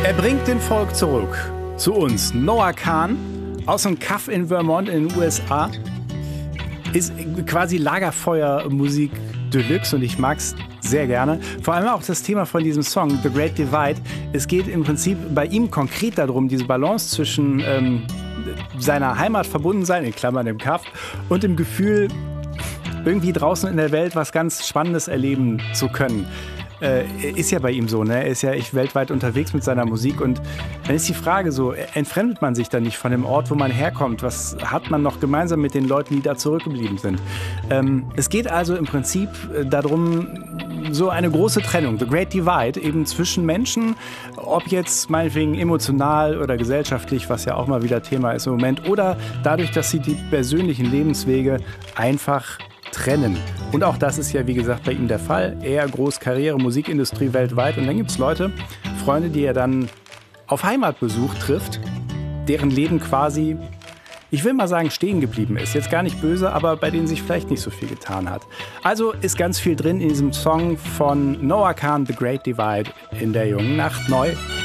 Er bringt den Folk zurück zu uns. Noah Kahan aus einem Kaff in Vermont in den USA ist quasi Lagerfeuermusik Deluxe und ich mag's sehr gerne. Vor allem auch das Thema von diesem Song, The Great Divide. Es geht im Prinzip bei ihm konkret darum, diese Balance zwischen seiner Heimat verbunden sein, in Klammern dem Kaff, und dem Gefühl, irgendwie draußen in der Welt was ganz Spannendes erleben zu können. Ist ja bei ihm so, ne? Er ist ja weltweit unterwegs mit seiner Musik und dann ist die Frage so, entfremdet man sich dann nicht von dem Ort, wo man herkommt? Was hat man noch gemeinsam mit den Leuten, die da zurückgeblieben sind? Es geht also im Prinzip darum, so eine große Trennung, The Great Divide, eben zwischen Menschen, ob jetzt meinetwegen emotional oder gesellschaftlich, was ja auch mal wieder Thema ist im Moment, oder dadurch, dass sie die persönlichen Lebenswege einfach trennen. Und auch das ist ja, wie gesagt, bei ihm der Fall. Eher Großkarriere, Musikindustrie weltweit. Und dann gibt es Leute, Freunde, die er dann auf Heimatbesuch trifft, deren Leben quasi, ich will mal sagen, stehen geblieben ist. Jetzt gar nicht böse, aber bei denen sich vielleicht nicht so viel getan hat. Also ist ganz viel drin in diesem Song von Noah Kahan, The Great Divide, in der jungen Nacht neu.